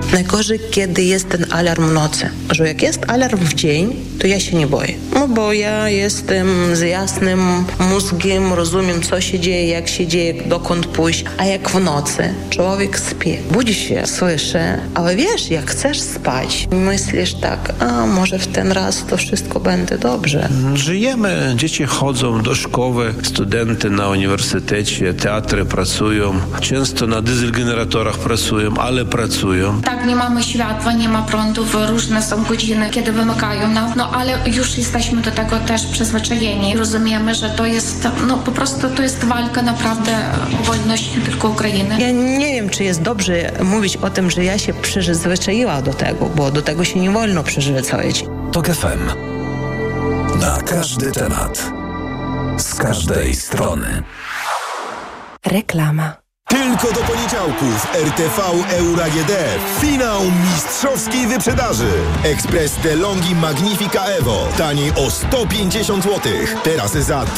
Najgorzej, kiedy jest ten alarm w nocy. Że jak jest alarm w dzień, to ja się nie boję. No bo ja jestem z jasnym mózgiem, rozumiem, co się dzieje, jak się dzieje, dokąd pójść. A jak w nocy człowiek śpi, budzi się, słyszy, ale wiesz, jak chcesz spać, myślisz tak, a może w ten raz to wszystko będzie dobrze. Żyjemy, dzieci chodzą do szkoły, studenty na uniwersytecie, teatry pracują, często na dieselgeneratorach pracują, ale pracują. Tak, nie mamy światła, nie ma prądów, różne są godziny, kiedy wymykają nam, no ale już jesteśmy do tego też przyzwyczajeni. Rozumiemy, że to jest, no po prostu to jest walka naprawdę o wolność nie tylko Ukrainy. Ja nie wiem, czy jest dobrze mówić o tym, że ja się przyzwyczaiła do tego, bo do tego się nie wolno przyzwyczaić. TOK FM. Na każdy temat. Z każdej strony. Reklama. Tylko do poniedziałku w RTV Euro AGD finał mistrzowskiej wyprzedaży. Ekspres DeLonghi Magnifica Evo. Taniej o 150 zł. Teraz za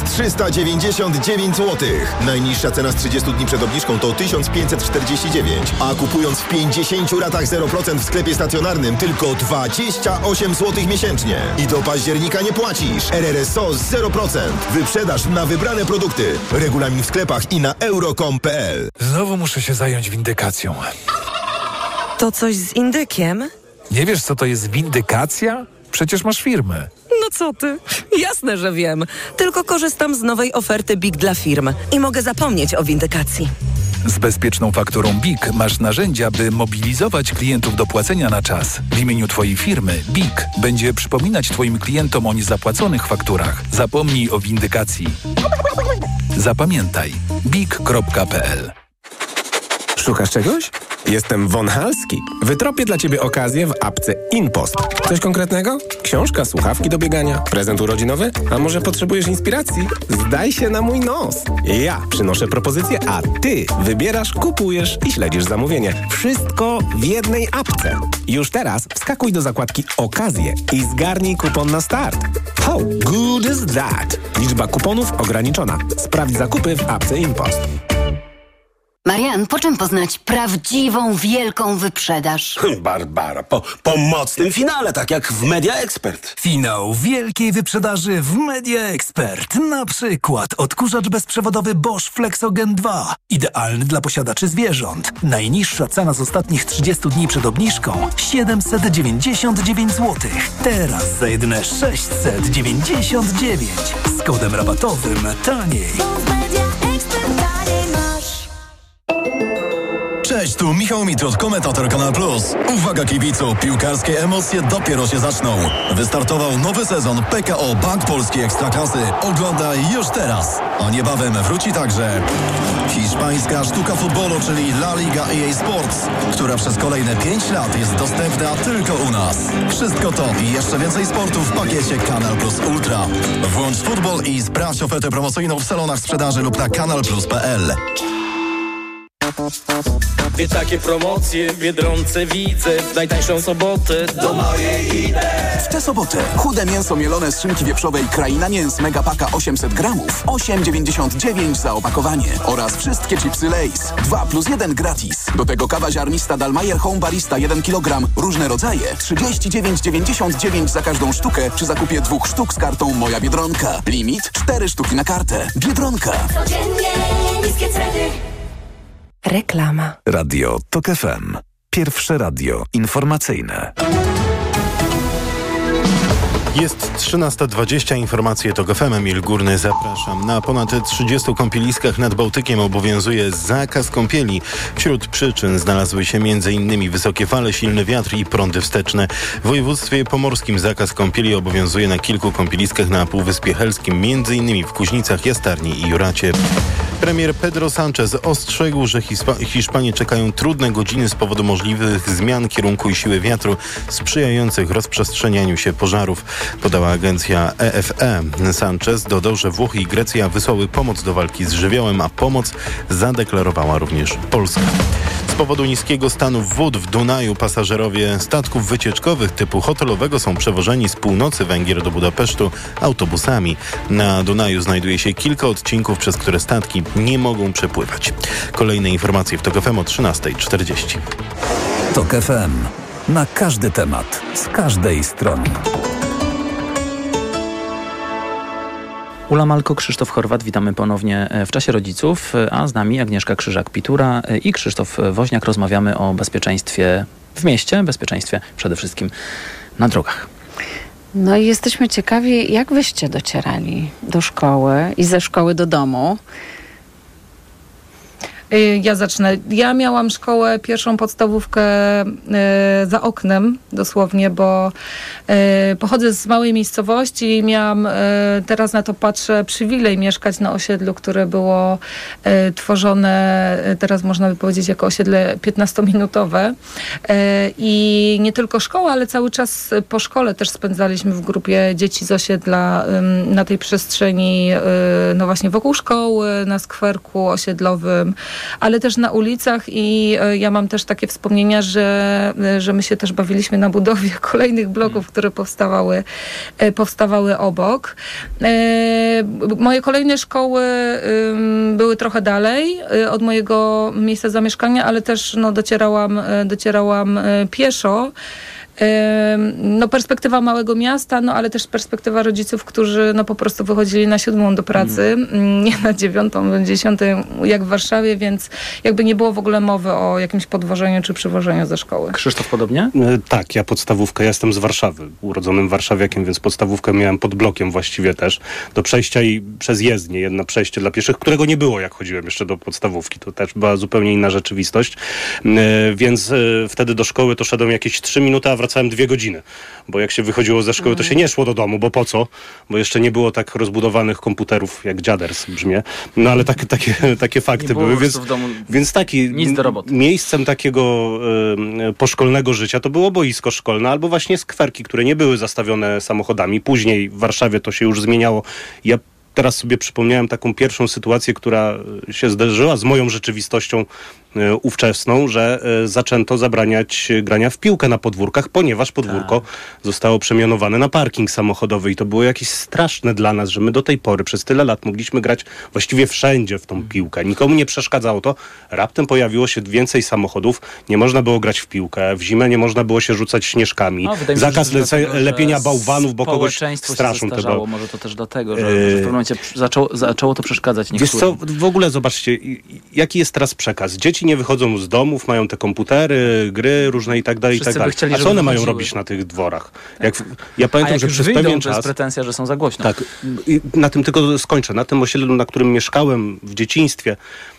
1399 zł. Najniższa cena z 30 dni przed obniżką to 1549. A kupując w 50 ratach 0% w sklepie stacjonarnym tylko 28 zł miesięcznie. I do października nie płacisz. RRSO 0%. Wyprzedaż na wybrane produkty. Regulamin w sklepach i na euro.com.pl. Znowu muszę się zająć windykacją. To coś z indykiem? Nie wiesz, co to jest windykacja? Przecież masz firmę. No co ty? Jasne, że wiem. Tylko korzystam z nowej oferty BIG dla firm i mogę zapomnieć o windykacji. Z bezpieczną fakturą BIG masz narzędzia, by mobilizować klientów do płacenia na czas. W imieniu Twojej firmy BIG będzie przypominać Twoim klientom o niezapłaconych fakturach. Zapomnij o windykacji. Zapamiętaj. BIG.pl. Szukasz czegoś? Jestem Von Halski. Wytropię dla Ciebie okazję w apce InPost. Coś konkretnego? Książka, słuchawki do biegania, prezent urodzinowy? A może potrzebujesz inspiracji? Zdaj się na mój nos. Ja przynoszę propozycję, a Ty wybierasz, kupujesz i śledzisz zamówienie. Wszystko w jednej apce. Już teraz wskakuj do zakładki Okazje i zgarnij kupon na start. How good is that? Liczba kuponów ograniczona. Sprawdź zakupy w apce InPost. Marian, po czym poznać prawdziwą, wielką wyprzedaż? Barbara, po mocnym finale, tak jak w Media Expert. Finał wielkiej wyprzedaży w Media Expert. Na przykład odkurzacz bezprzewodowy Bosch Flexogen 2. Idealny dla posiadaczy zwierząt. Najniższa cena z ostatnich 30 dni przed obniżką 799 zł. Teraz za jedyne 699. Z kodem rabatowym taniej. Cześć, tu Michał Mitrot, komentator Kanal Plus. Uwaga kibicu, piłkarskie emocje dopiero się zaczną. Wystartował nowy sezon PKO Bank Polski Ekstraklasy. Oglądaj już teraz. A niebawem wróci także hiszpańska sztuka futbolu, czyli La Liga EA Sports, która przez kolejne 5 lat jest dostępna tylko u nas. Wszystko to i jeszcze więcej sportu w pakiecie Kanal Plus Ultra. Włącz futbol i sprawdź ofertę promocyjną w salonach sprzedaży lub na kanalplus.pl. Dwie takie promocje w Biedronce widzę. W najtańszą sobotę do mojej idę. W tę sobotę chude mięso mielone z szynki wieprzowej Kraina Mięs Megapaka 800 gramów 8,99 za opakowanie. Oraz wszystkie chipsy Lay's 2+1 gratis. Do tego kawa ziarnista Dalmayer Home Barista 1 kg. Różne rodzaje 39,99 za każdą sztukę przy zakupie 2 sztuk z kartą Moja Biedronka. Limit 4 sztuki na kartę. Biedronka. Codziennie niskie ceny. Reklama. Radio TOK FM. Pierwsze radio informacyjne. Jest 13:20, informacje TOK FM, Emil Górny, zapraszam. Na ponad 30 kąpieliskach nad Bałtykiem obowiązuje zakaz kąpieli. Wśród przyczyn znalazły się m.in. wysokie fale, silny wiatr i prądy wsteczne. W województwie pomorskim zakaz kąpieli obowiązuje na kilku kąpieliskach na Półwyspie Helskim, m.in. w Kuźnicach, Jastarni i Juracie. Premier Pedro Sánchez ostrzegł, że Hiszpanie czekają trudne godziny z powodu możliwych zmian kierunku i siły wiatru sprzyjających rozprzestrzenianiu się pożarów, podała agencja EFE. Sánchez dodał, że Włochy i Grecja wysłały pomoc do walki z żywiołem, a pomoc zadeklarowała również Polska. Z powodu niskiego stanu wód w Dunaju pasażerowie statków wycieczkowych typu hotelowego są przewożeni z północy Węgier do Budapesztu autobusami. Na Dunaju znajduje się kilka odcinków, przez które statki nie mogą przepływać. Kolejne informacje w TOK FM o 13:40. TOK FM. Na każdy temat, z każdej strony. Ula Malko, Krzysztof Chorwat, witamy ponownie w Czasie Rodziców, a z nami Agnieszka Krzyżak-Pitura i Krzysztof Woźniak. Rozmawiamy o bezpieczeństwie w mieście, bezpieczeństwie przede wszystkim na drogach. No i jesteśmy ciekawi, jak wyście docierali do szkoły i ze szkoły do domu? Ja zacznę. Ja miałam szkołę, pierwszą podstawówkę za oknem dosłownie, bo pochodzę z małej miejscowości i miałam, teraz na to patrzę, przywilej mieszkać na osiedlu, które było tworzone, teraz można by powiedzieć, jako osiedle 15-minutowe. I nie tylko szkoła, ale cały czas po szkole też spędzaliśmy w grupie dzieci z osiedla na tej przestrzeni, no właśnie wokół szkoły, na skwerku osiedlowym, ale też na ulicach i ja mam też takie wspomnienia, że my się też bawiliśmy na budowie kolejnych bloków, które powstawały obok. Moje kolejne szkoły były trochę dalej od mojego miejsca zamieszkania, ale też no, docierałam pieszo. No perspektywa małego miasta, no ale też perspektywa rodziców, którzy no po prostu wychodzili na 7 do pracy, nie na 9, 10 jak w Warszawie, więc jakby nie było w ogóle mowy o jakimś podwożeniu czy przywożeniu ze szkoły. Krzysztof, podobnie? Tak, ja podstawówkę, ja jestem z Warszawy, urodzonym warszawiakiem, więc podstawówkę miałem pod blokiem właściwie też, do przejścia i przez jezdnię, jedno przejście dla pieszych, którego nie było jak chodziłem jeszcze do podstawówki, to też była zupełnie inna rzeczywistość, więc wtedy do szkoły to szedłem jakieś 3 minuty, a wracałem 2 godziny, bo jak się wychodziło ze szkoły, to się nie szło do domu, bo po co? Bo jeszcze nie było tak rozbudowanych komputerów jak dziaders brzmię, no ale takie fakty były, więc taki miejscem takiego poszkolnego życia to było boisko szkolne albo właśnie skwerki, które nie były zastawione samochodami. Później w Warszawie to się już zmieniało. Ja teraz sobie przypomniałem taką pierwszą sytuację, która się zdarzyła z moją rzeczywistością ówczesną, że zaczęto zabraniać grania w piłkę na podwórkach, ponieważ podwórko zostało przemianowane na parking samochodowy i to było jakieś straszne dla nas, że my do tej pory przez tyle lat mogliśmy grać właściwie wszędzie w tą piłkę. Nikomu nie przeszkadzało to. Raptem pojawiło się więcej samochodów, nie można było grać w piłkę, w zimę nie można było się rzucać śnieżkami. Zakaz lepienia bałwanów, bo kogoś straszą te bałwany. Może to też dlatego, że w pewnym momencie zaczęło to przeszkadzać niektórym. Wiesz co, w ogóle zobaczcie, jaki jest teraz przekaz. Dzieci nie wychodzą z domów, mają te komputery, gry różne i tak dalej, i tak dalej. A co one mają robić na tych dworach? Ja pamiętam, że przez pewien czas... to jest pretensja, że są za głośno. Tak, i na tym tylko skończę. Na tym osiedlu, na którym mieszkałem w dzieciństwie,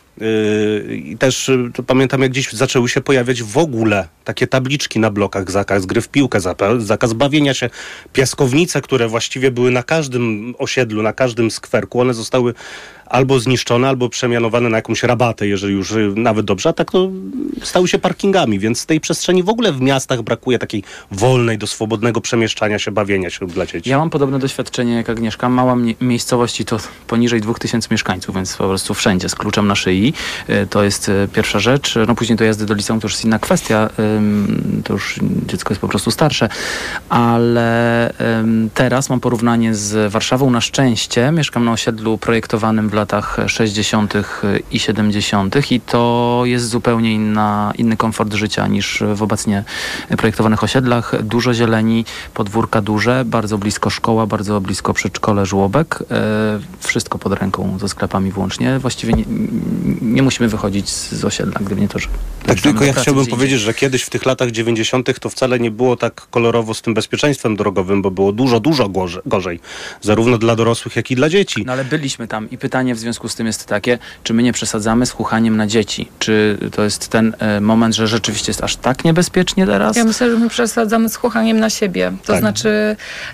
i też to pamiętam, jak gdzieś zaczęły się pojawiać w ogóle takie tabliczki na blokach, zakaz gry w piłkę, zakaz bawienia się, piaskownice, które właściwie były na każdym osiedlu, na każdym skwerku, one zostały albo zniszczone, albo przemianowane na jakąś rabatę, jeżeli już nawet dobrze, a tak to stały się parkingami, więc tej przestrzeni w ogóle w miastach brakuje takiej wolnej, do swobodnego przemieszczania się, bawienia się dla dzieci. Ja mam podobne doświadczenie jak Agnieszka. Mała miejscowość i to poniżej 2000 mieszkańców, więc po prostu wszędzie z kluczem na szyi. To jest pierwsza rzecz. No później dojazdy do liceum to już jest inna kwestia. To już dziecko jest po prostu starsze. Ale teraz mam porównanie z Warszawą. Na szczęście mieszkam na osiedlu projektowanym w latach 60. i 70. i to jest zupełnie inny komfort życia niż w obecnie projektowanych osiedlach. Dużo zieleni, podwórka duże, bardzo blisko szkoła, bardzo blisko przedszkole, żłobek. Wszystko pod ręką, ze sklepami włącznie. Właściwie nie musimy wychodzić z osiedla, gdyby nie to, że... Tak, tylko ja chciałbym powiedzieć, że kiedyś w tych latach 90. to wcale nie było tak kolorowo z tym bezpieczeństwem drogowym, bo było dużo gorzej. Zarówno dla dorosłych, jak i dla dzieci. No ale byliśmy tam i pytanie w związku z tym jest takie, czy my nie przesadzamy z chuchaniem na dzieci? Czy to jest ten moment, że rzeczywiście jest aż tak niebezpiecznie teraz? Ja myślę, że my przesadzamy z chuchaniem na siebie. To znaczy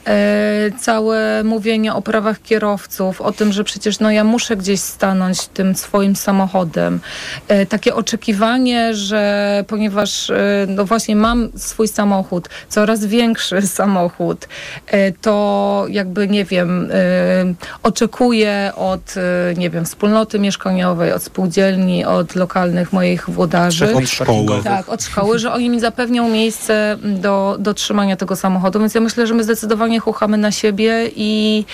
całe mówienie o prawach kierowców, o tym, że przecież ja muszę gdzieś stanąć tym swoim samochodem. Takie oczekiwanie, że ponieważ no właśnie mam swój samochód, coraz większy samochód, to jakby nie wiem, oczekuję od wspólnoty mieszkaniowej, od spółdzielni, od lokalnych moich włodarzy. Od szkoły. Tak, od szkoły, że oni mi zapewnią miejsce do trzymania tego samochodu. Więc ja myślę, że my zdecydowanie chuchamy na siebie i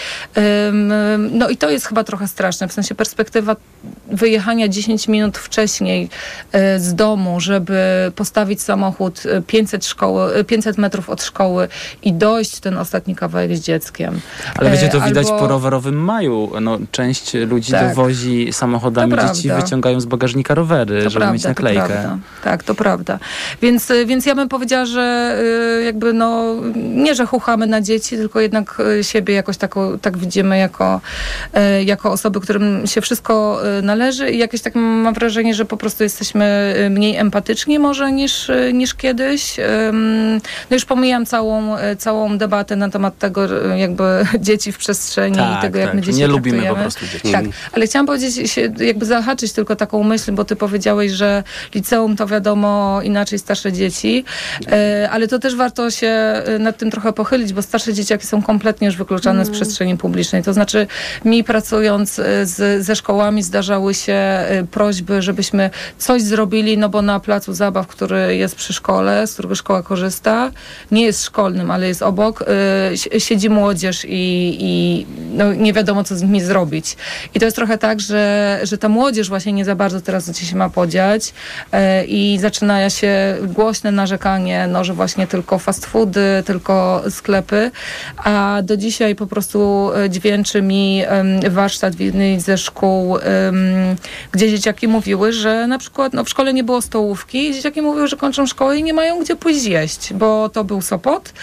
to jest chyba trochę straszne. W sensie perspektywa wyjechania 10 minut wcześniej z domu domu, żeby postawić samochód 500 metrów od szkoły i dojść ten ostatni kawałek z dzieckiem. Ale wiecie, to widać po rowerowym maju. No, część ludzi dowozi samochodami dzieci, wyciągają z bagażnika rowery, żeby mieć naklejkę. Tak, to prawda. Więc ja bym powiedziała, że jakby nie, że chuchamy na dzieci, tylko jednak siebie jakoś tak widzimy jako osoby, którym się wszystko należy i jakieś tak mam wrażenie, że po prostu jesteśmy mniej empatyczni może niż kiedyś. No już pomijam całą debatę na temat tego jakby dzieci w przestrzeni i tego, jak my dzieci traktujemy. Nie lubimy po prostu dzieci. Tak, ale chciałam powiedzieć, jakby zahaczyć tylko taką myśl, bo ty powiedziałeś, że liceum to wiadomo inaczej starsze dzieci, ale to też warto się nad tym trochę pochylić, bo starsze dzieciaki są kompletnie już wykluczane z przestrzeni publicznej. To znaczy mi pracując ze szkołami zdarzały się prośby, żebyśmy coś zrobili, no bo na placu zabaw, który jest przy szkole, z którego szkoła korzysta, nie jest szkolnym, ale jest obok, siedzi młodzież i nie wiadomo, co z nimi zrobić. I to jest trochę tak, że ta młodzież właśnie nie za bardzo teraz gdzie się ma podziać i zaczyna się głośne narzekanie, że właśnie tylko fast foody, tylko sklepy, a do dzisiaj po prostu dźwięczy mi warsztat w jednej ze szkół, gdzie dzieciaki mówiły, że na przykład w szkole nie było stołówki i dzieciaki mówiły, że kończą szkołę i nie mają gdzie pójść jeść, bo to był Sopot,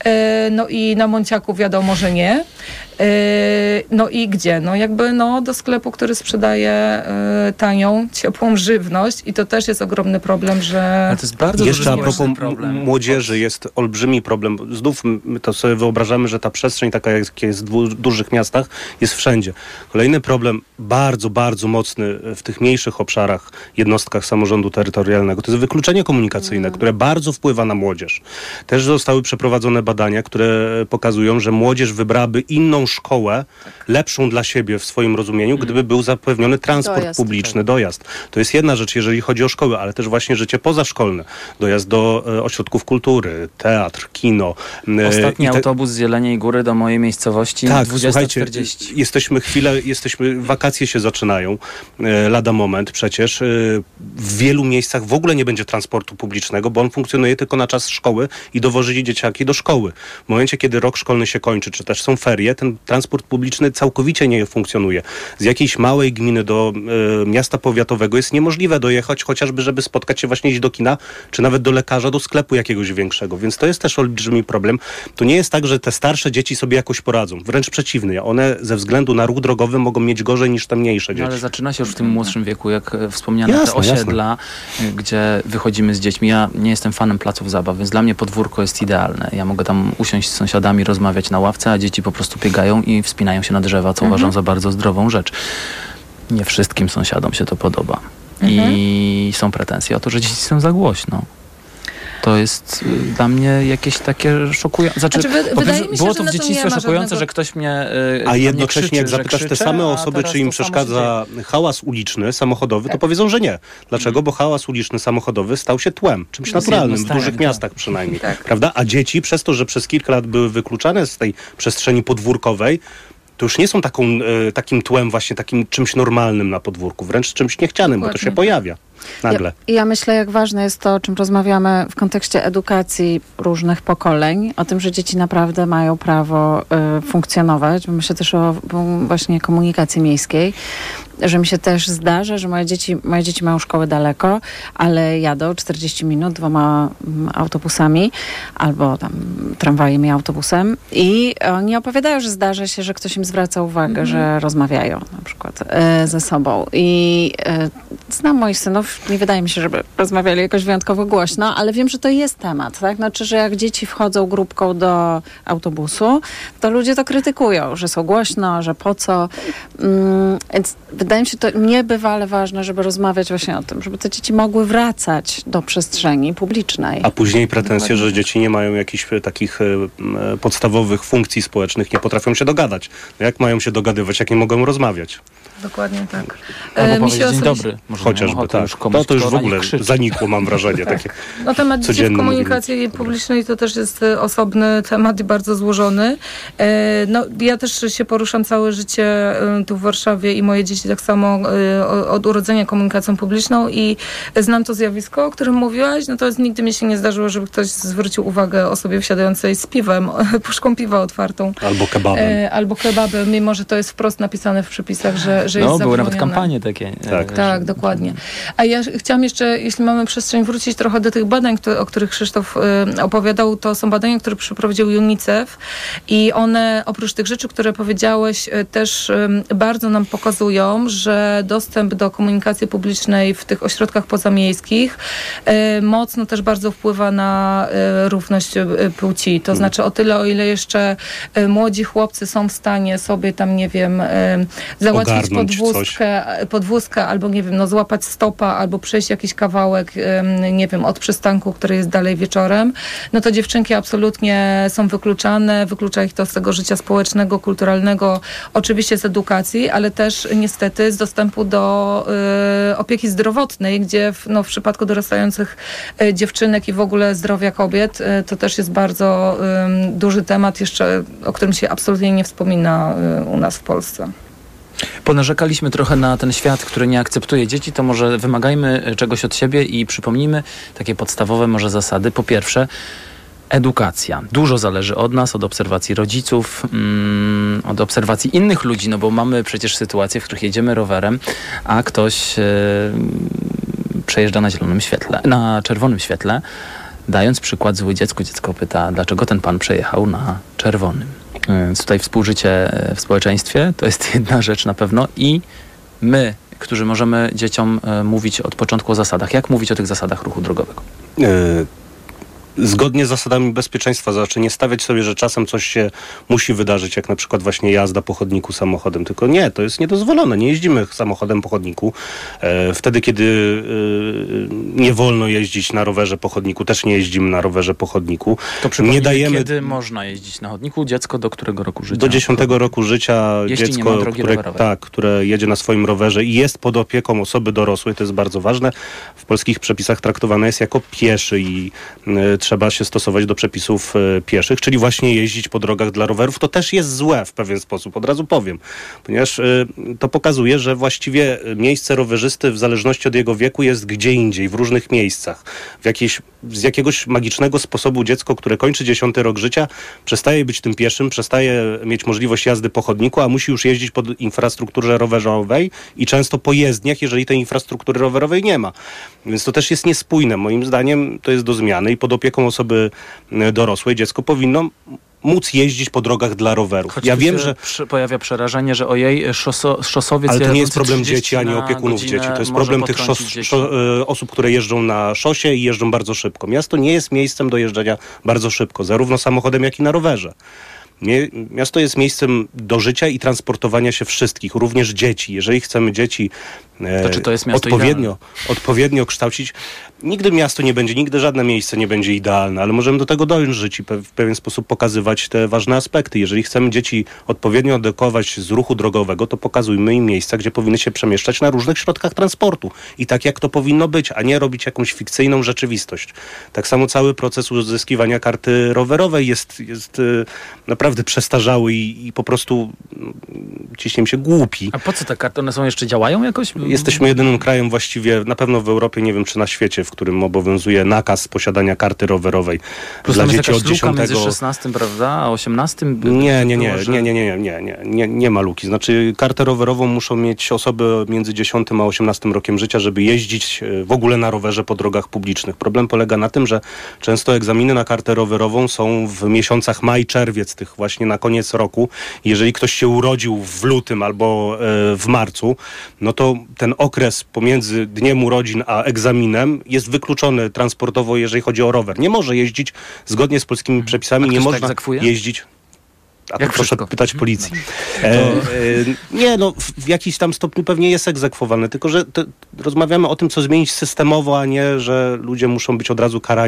i na Monciaku wiadomo, że nie. No i gdzie? Do sklepu, który sprzedaje tanią, ciepłą żywność i to też jest ogromny problem, że... Ale to jest bardzo jeszcze a propos młodzieży jest olbrzymi problem. Znów my to sobie wyobrażamy, że ta przestrzeń taka jak jest w dużych miastach jest wszędzie. Kolejny problem bardzo, bardzo mocny w tych mniejszych obszarach, jednostkach samorządu terytorialnego, to jest wykluczenie komunikacyjne, które bardzo wpływa na młodzież. Też zostały przeprowadzone badania, które pokazują, że młodzież wybrałaby inną szkołę, lepszą dla siebie w swoim rozumieniu, gdyby był zapewniony transport publiczny, dojazd. To jest jedna rzecz, jeżeli chodzi o szkołę, ale też właśnie życie pozaszkolne. Dojazd do ośrodków kultury, teatr, kino. Ostatni autobus z Jeleniej Góry do mojej miejscowości 20:40. Wakacje się zaczynają, lada moment przecież. W wielu miejscach w ogóle nie będzie transportu publicznego, bo on funkcjonuje tylko na czas szkoły i dowozi dzieciaki do szkoły. W momencie, kiedy rok szkolny się kończy, czy też są ferie, ten transport publiczny całkowicie nie funkcjonuje. Z jakiejś małej gminy do miasta powiatowego jest niemożliwe dojechać, chociażby, żeby spotkać się właśnie iść do kina, czy nawet do lekarza, do sklepu jakiegoś większego. Więc to jest też olbrzymi problem. To nie jest tak, że te starsze dzieci sobie jakoś poradzą. Wręcz przeciwnie. One ze względu na ruch drogowy mogą mieć gorzej niż te mniejsze dzieci. Ale zaczyna się już w tym młodszym wieku, jak wspomniane te osiedla, gdzie wychodzimy z dziećmi. Ja nie jestem fanem placów zabaw, więc dla mnie podwórko jest idealne. Ja mogę tam usiąść z sąsiadami, rozmawiać na ławce, a dzieci po prostu biegają i wspinają się na drzewa, co uważam za bardzo zdrową rzecz. Nie wszystkim sąsiadom się to podoba. I są pretensje o to, że dzieci są za głośno. To jest dla mnie jakieś takie szokujące. Było to w dzieciństwie szokujące, że ktoś mnie a jednocześnie jak zapytasz te same osoby, czy im przeszkadza hałas uliczny, samochodowy, to powiedzą, że nie. Dlaczego? Bo hałas uliczny, samochodowy stał się tłem. Czymś naturalnym, w dużych miastach przynajmniej. Prawda? A dzieci przez to, że przez kilka lat były wykluczane z tej przestrzeni podwórkowej, to już nie są takim tłem, właśnie takim czymś normalnym na podwórku, wręcz czymś niechcianym, bo to się pojawia nagle. Ja myślę, jak ważne jest to, o czym rozmawiamy w kontekście edukacji różnych pokoleń, o tym, że dzieci naprawdę mają prawo funkcjonować. Myślę też o właśnie komunikacji miejskiej, że mi się też zdarza, że moje dzieci mają szkołę daleko, ale jadą 40 minut 2 autobusami albo tam tramwajem i autobusem i oni opowiadają, że zdarza się, że ktoś im zwraca uwagę, że rozmawiają na przykład ze sobą. I znam moich synów, nie wydaje mi się, żeby rozmawiali jakoś wyjątkowo głośno, ale wiem, że to jest temat, tak? Znaczy, że jak dzieci wchodzą grupką do autobusu, to ludzie to krytykują, że są głośno, że po co. Więc wydaje mi się to niebywale ważne, żeby rozmawiać właśnie o tym, żeby te dzieci mogły wracać do przestrzeni publicznej. A później pretensje, że dzieci nie mają jakichś takich podstawowych funkcji społecznych, nie potrafią się dogadać. No jak mają się dogadywać, jak nie mogą rozmawiać? dokładnie tak. Albo powiedzieć dzień dobry. Może chociażby tak. To już w ogóle zanikło, mam wrażenie. Tak. Takie No temat dzieci w komunikacji publicznej to też jest osobny temat i bardzo złożony. No, ja też się poruszam całe życie tu w Warszawie i moje dzieci tak samo od urodzenia komunikacją publiczną i znam to zjawisko, o którym mówiłaś, natomiast nigdy mi się nie zdarzyło, żeby ktoś zwrócił uwagę osobie wsiadającej z piwem, puszką piwa otwartą. Albo kebabem, mimo że to jest wprost napisane w przepisach, że jest zabronione. Były nawet kampanie takie. Tak, dokładnie. A ja chciałam jeszcze, jeśli mamy przestrzeń, wrócić trochę do tych badań, o których Krzysztof opowiadał. To są badania, które przeprowadził UNICEF i one, oprócz tych rzeczy, które powiedziałeś, też bardzo nam pokazują, że dostęp do komunikacji publicznej w tych ośrodkach pozamiejskich mocno też bardzo wpływa na równość płci. To znaczy o tyle, o ile jeszcze młodzi chłopcy są w stanie sobie tam, nie wiem, załatwić podwózkę albo, nie wiem, no, złapać stopa, albo przejść jakiś kawałek, nie wiem, od przystanku, który jest dalej wieczorem, no to dziewczynki absolutnie są wykluczane, wyklucza ich to z tego życia społecznego, kulturalnego, oczywiście z edukacji, ale też niestety z dostępu do opieki zdrowotnej, gdzie w przypadku dorastających dziewczynek i w ogóle zdrowia kobiet, to też jest bardzo duży temat jeszcze, o którym się absolutnie nie wspomina u nas w Polsce. Ponarzekaliśmy trochę na ten świat, który nie akceptuje dzieci, to może wymagajmy czegoś od siebie i przypomnijmy takie podstawowe może zasady. Po pierwsze, edukacja. Dużo zależy od nas, od obserwacji rodziców, od obserwacji innych ludzi, no bo mamy przecież sytuacje, w których jedziemy rowerem, a ktoś przejeżdża na zielonym świetle, na czerwonym świetle, dając przykład zły dziecku. Dziecko pyta, dlaczego ten pan przejechał na czerwonym. Więc tutaj współżycie w społeczeństwie to jest jedna rzecz na pewno i my, którzy możemy dzieciom mówić od początku o zasadach. Jak mówić o tych zasadach ruchu drogowego? Zgodnie z zasadami bezpieczeństwa, znaczy nie stawiać sobie, że czasem coś się musi wydarzyć, jak na przykład właśnie jazda po chodniku samochodem, tylko nie, to jest niedozwolone, nie jeździmy samochodem po chodniku. Wtedy, kiedy nie wolno jeździć na rowerze po chodniku, też nie jeździmy na rowerze po chodniku. To przypomnijmy, kiedy można jeździć na chodniku? Dziecko do którego roku życia? Do 10 roku życia dziecko, które jedzie na swoim rowerze i jest pod opieką osoby dorosłej, to jest bardzo ważne. W polskich przepisach traktowane jest jako pieszy i trzeba się stosować do przepisów pieszych, czyli właśnie jeździć po drogach dla rowerów. To też jest złe w pewien sposób, od razu powiem, ponieważ to pokazuje, że właściwie miejsce rowerzysty w zależności od jego wieku jest gdzie indziej, w różnych miejscach. Z jakiegoś magicznego sposobu dziecko, które kończy 10 rok życia, przestaje być tym pieszym, przestaje mieć możliwość jazdy po chodniku, a musi już jeździć po infrastrukturze rowerowej i często po jezdniach, jeżeli tej infrastruktury rowerowej nie ma. Więc to też jest niespójne. Moim zdaniem to jest do zmiany i pod opieką osoby dorosłej dziecko powinno móc jeździć po drogach dla rowerów. Ja wiem, że pojawia przerażenie, że szosowiec... Ale to nie jest problem dzieci, ani opiekunów dzieci. To jest problem tych osób, które jeżdżą na szosie i jeżdżą bardzo szybko. Miasto nie jest miejscem do jeżdżenia bardzo szybko, zarówno samochodem, jak i na rowerze. Miasto jest miejscem do życia i transportowania się wszystkich, również dzieci. Jeżeli chcemy dzieci odpowiednio kształcić, nigdy miasto nie będzie, nigdy żadne miejsce nie będzie idealne, ale możemy do tego dążyć i w pewien sposób pokazywać te ważne aspekty. Jeżeli chcemy dzieci odpowiednio edukować z ruchu drogowego, to pokazujmy im miejsca, gdzie powinny się przemieszczać na różnych środkach transportu. I tak jak to powinno być, a nie robić jakąś fikcyjną rzeczywistość. Tak samo cały proces uzyskiwania karty rowerowej jest naprawdę przestarzały i po prostu ciśnie się głupi. A po co te karty? One są jeszcze działają jakoś? Jesteśmy jedynym krajem właściwie, na pewno w Europie, nie wiem czy na świecie, w którym obowiązuje nakaz posiadania karty rowerowej dla dzieci od 10. między 16, prawda, a 18? Nie ma luki. Znaczy kartę rowerową muszą mieć osoby między 10 a 18 rokiem życia, żeby jeździć w ogóle na rowerze po drogach publicznych. Problem polega na tym, że często egzaminy na kartę rowerową są w miesiącach maj, czerwiec, tych właśnie na koniec roku. Jeżeli ktoś się urodził w lutym albo w marcu, no to ten okres pomiędzy dniem urodzin a egzaminem jest wykluczony transportowo, jeżeli chodzi o rower. Nie może jeździć zgodnie z polskimi przepisami, nie można jeździć. A to proszę pytać policji. Nie, no w jakiś tam stopniu pewnie jest egzekwowane, tylko że rozmawiamy o tym, co zmienić systemowo, a nie, że ludzie muszą być od razu karani